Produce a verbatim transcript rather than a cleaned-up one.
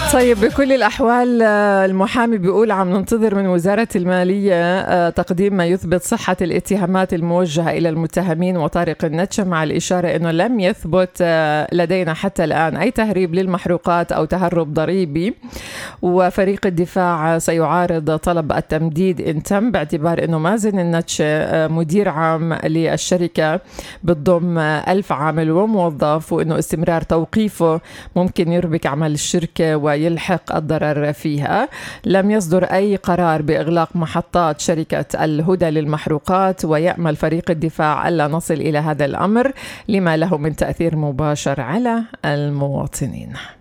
طيب بكل الأحوال المحامي بيقول عم ننتظر من وزارة المالية تقديم ما يثبت صحة الاتهامات الموجهة إلى المتهمين وطارق النتشة، مع الإشارة أنه لم يثبت لدينا حتى الآن أي تهريب للمحروقات أو تهرب ضريبي. وفريق الدفاع سيعارض طلب التمديد إن تم، باعتبار أنه مازن النتشة مدير عام للشركة بتضم ألف عامل وموظف، وأنه استمرار توقيفه ممكن يربك عمل الشركة ويلحق الضرر فيها. لم يصدر أي قرار بإغلاق محطات شركة الهدى للمحروقات، ويأمل فريق الدفاع ألا نصل إلى هذا الأمر لما له من تأثير مباشر على المواطنين.